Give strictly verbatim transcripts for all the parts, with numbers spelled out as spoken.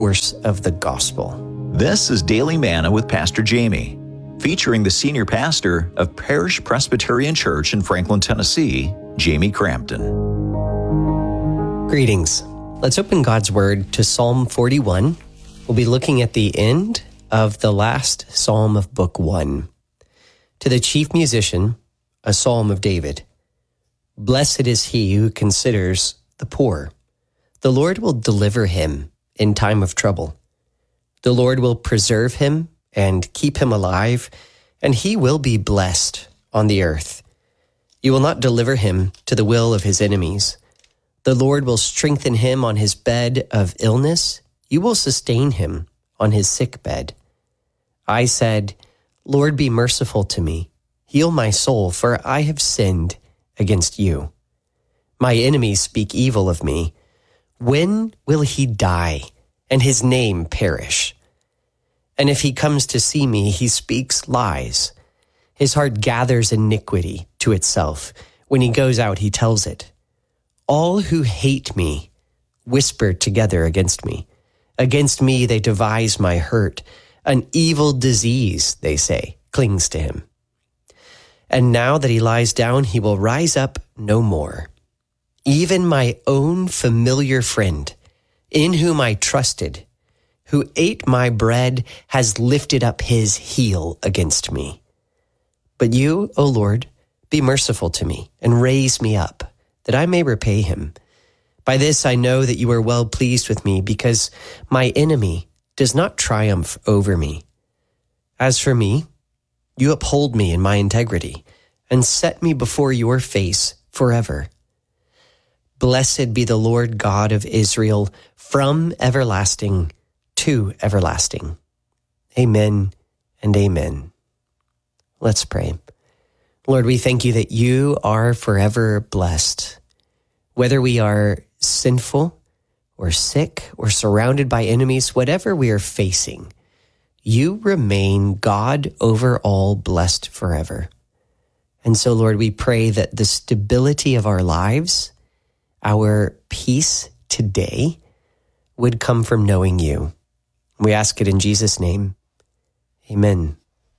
source of the gospel. This is Daily Manna with Pastor Jamie, featuring the senior pastor of Parish Presbyterian Church in Franklin, Tennessee, Jamie Crampton. Greetings. Let's open God's Word to Psalm forty-one. We'll be looking at the end of the last psalm of Book One. To the chief musician, a psalm of David. Blessed is he who considers the poor. The Lord will deliver him in time of trouble. The Lord will preserve him and keep him alive, and he will be blessed on the earth. You will not deliver him to the will of his enemies. The Lord will strengthen him on his bed of illness. You will sustain him on his sick bed. I said, Lord, be merciful to me. Heal my soul, for I have sinned against you. My enemies speak evil of me. When will he die and his name perish? And if he comes to see me, he speaks lies. His heart gathers iniquity to itself. When he goes out, he tells it. All who hate me whisper together against me. Against me they devise my hurt. An evil disease, they say, clings to him. And now that he lies down, he will rise up no more. Even my own familiar friend, in whom I trusted, who ate my bread, has lifted up his heel against me. But you, O Lord, be merciful to me and raise me up, that I may repay him. By this I know that you are well pleased with me, because my enemy does not triumph over me. As for me, you uphold me in my integrity and set me before your face forever. Blessed be the Lord God of Israel from everlasting to everlasting. Amen and amen. Let's pray. Lord, we thank you that you are forever blessed. Whether we are sinful or sick or surrounded by enemies, whatever we are facing, you remain God over all, blessed forever. And so, Lord, we pray that the stability of our lives, our peace today, would come from knowing you. We ask it in Jesus' name. Amen.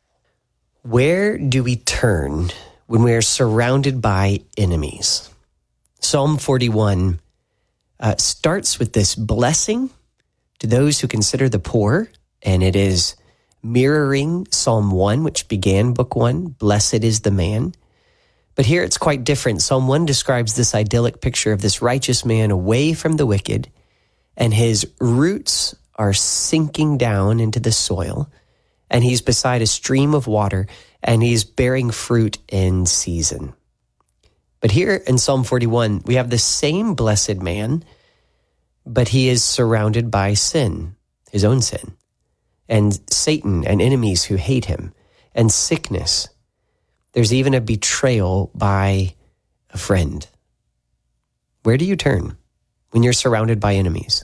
Where do we turn when we are surrounded by enemies? Psalm forty-one uh, starts with this blessing to those who consider the poor, and it is mirroring Psalm one, which began Book One, Blessed is the man. But here it's quite different. Psalm one describes this idyllic picture of this righteous man away from the wicked, and his roots are sinking down into the soil, and he's beside a stream of water, and he's bearing fruit in season. But here in Psalm forty-one, we have the same blessed man, but he is surrounded by sin, his own sin, and Satan and enemies who hate him, and sickness. There's even a betrayal by a friend. Where do you turn when you're surrounded by enemies?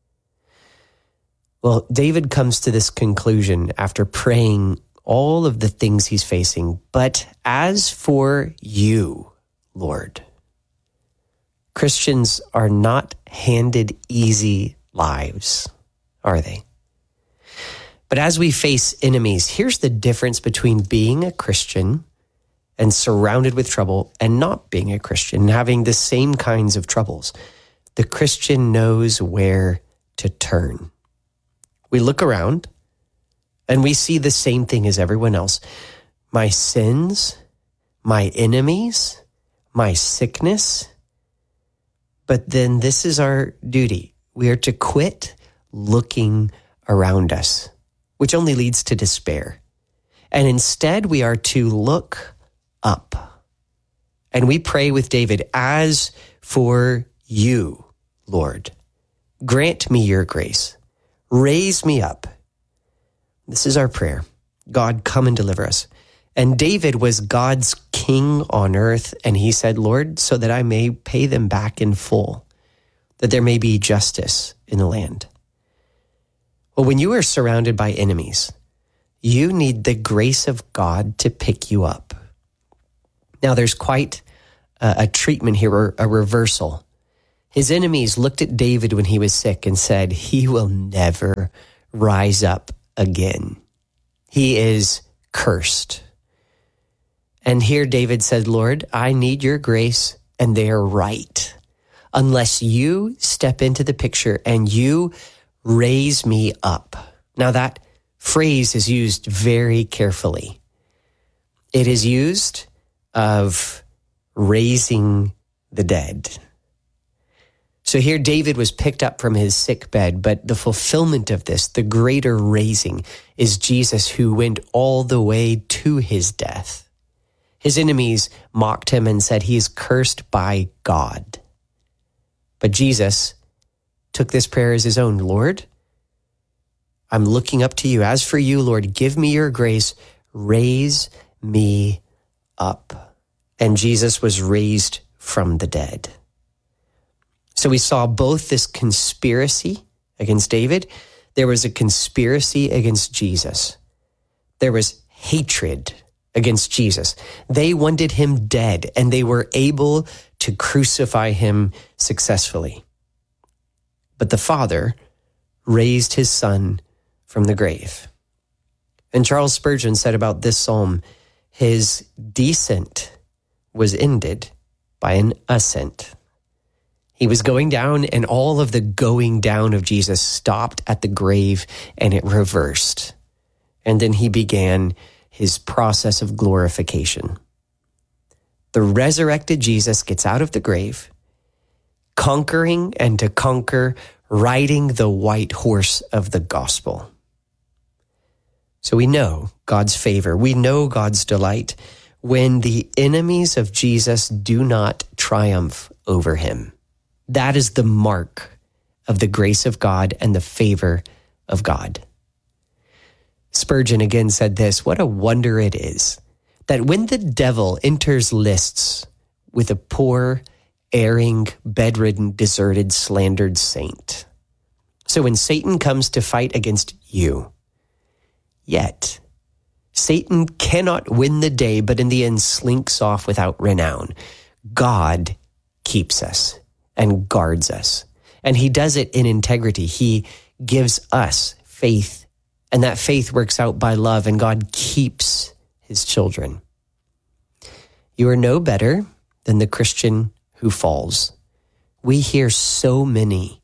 Well, David comes to this conclusion after praying all of the things he's facing. But as for you, Lord, Christians are not handed easy lives, are they? But as we face enemies, here's the difference between being a Christian and surrounded with trouble and not being a Christian and having the same kinds of troubles. The Christian knows where to turn. We look around and we see the same thing as everyone else. My sins, my enemies, my sickness. But then this is our duty. We are to quit looking around us, which only leads to despair. And instead we are to look up. And we pray with David, as for you, Lord, grant me your grace. Raise me up. This is our prayer. God, come and deliver us. And David was God's king on earth, and he said, Lord, so that I may pay them back in full, that there may be justice in the land. Well, when you are surrounded by enemies, you need the grace of God to pick you up. Now, there's quite a, a treatment here, a reversal. His enemies looked at David when he was sick and said, he will never rise up again. He is cursed. And here David said, Lord, I need your grace, and they are right. Unless you step into the picture and you raise me up. Now that phrase is used very carefully. It is used of raising the dead. So here David was picked up from his sick bed, but the fulfillment of this, the greater raising, is Jesus who went all the way to his death. His enemies mocked him and said he is cursed by God. But Jesus took this prayer as his own. Lord, I'm looking up to you. As for you, Lord, give me your grace. Raise me up. And Jesus was raised from the dead. So we saw both this conspiracy against David. There was a conspiracy against Jesus. There was hatred against Jesus. They wanted him dead, and they were able to crucify him successfully. But the Father raised his Son from the grave. And Charles Spurgeon said about this psalm, his descent was ended by an ascent. He was going down, and all of the going down of Jesus stopped at the grave, and it reversed. And then he began his process of glorification. The resurrected Jesus gets out of the grave, conquering and to conquer, riding the white horse of the gospel. So we know God's favor. We know God's delight when the enemies of Jesus do not triumph over him. That is the mark of the grace of God and the favor of God. Spurgeon again said this, what a wonder it is that when the devil enters lists with a poor, erring, bedridden, deserted, slandered saint. So when Satan comes to fight against you, yet Satan cannot win the day, but in the end slinks off without renown. God keeps us and guards us. And he does it in integrity. He gives us faith, and that faith works out by love, and God keeps his children. You are no better than the Christian who falls. We hear so many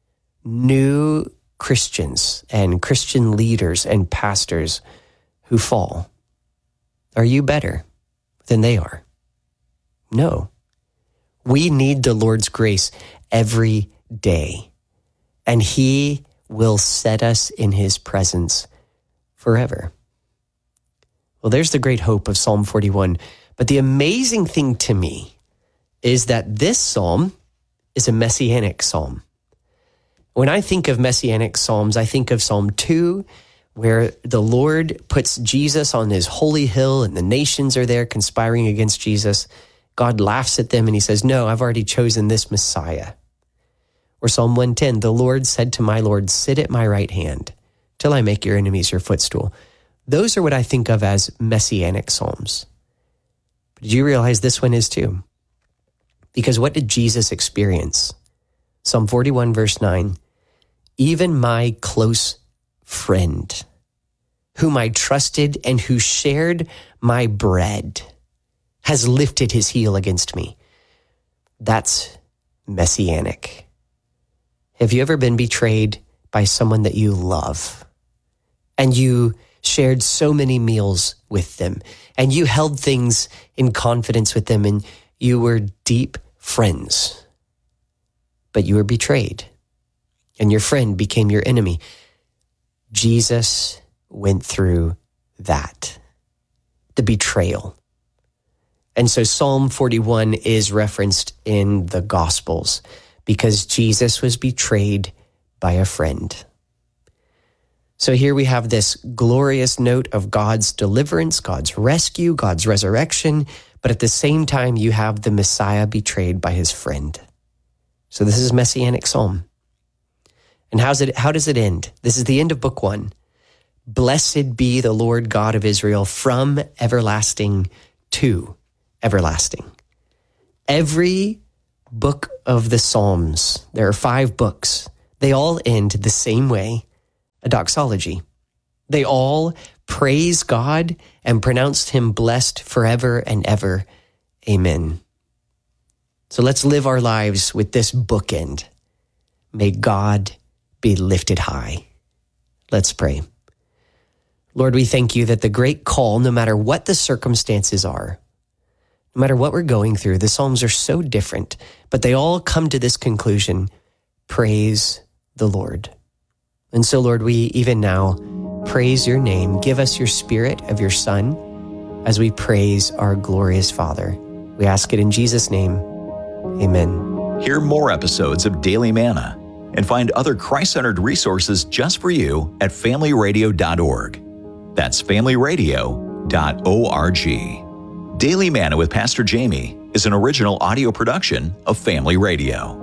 new Christians and Christian leaders and pastors who fall. Are you better than they are? No. We need the Lord's grace every day, and he will set us in his presence forever. Well, there's the great hope of Psalm forty-one. But the amazing thing to me is that this psalm is a messianic psalm. When I think of messianic psalms, I think of Psalm two, where the Lord puts Jesus on his holy hill and the nations are there conspiring against Jesus. God laughs at them and he says, no, I've already chosen this Messiah. Or Psalm one ten, the Lord said to my Lord, sit at my right hand till I make your enemies your footstool. Those are what I think of as messianic psalms. But did you realize this one is too? Because what did Jesus experience? Psalm forty-one, verse nine, even my close friend, whom I trusted and who shared my bread, has lifted his heel against me. That's messianic. Have you ever been betrayed by someone that you love, and you shared so many meals with them, and you held things in confidence with them, and you were deep friends, but you were betrayed, and your friend became your enemy? Jesus went through that, the betrayal. And so Psalm forty-one is referenced in the Gospels because Jesus was betrayed by a friend. So here we have this glorious note of God's deliverance, God's rescue, God's resurrection, but at the same time you have the Messiah betrayed by his friend. So this is Messianic Psalm. And how's it, how does it end? This is the end of book one. Blessed be the Lord God of Israel from everlasting to everlasting. Every book of the Psalms. There are five books. They all end the same way, a doxology. They all praise God and pronounced him blessed forever and ever. Amen. So let's live our lives with this bookend. May God be lifted high. Let's pray. Lord, we thank you that the great call, no matter what the circumstances are, no matter what we're going through, the Psalms are so different, but they all come to this conclusion: praise the Lord. And so, Lord, we even now praise your name. Give us your Spirit of your Son as we praise our glorious Father. We ask it in Jesus' name. Amen. Hear more episodes of Daily Manna and find other Christ-centered resources just for you at family radio dot org. That's family radio dot org. Daily Manna with Pastor Jamie is an original audio production of Family Radio.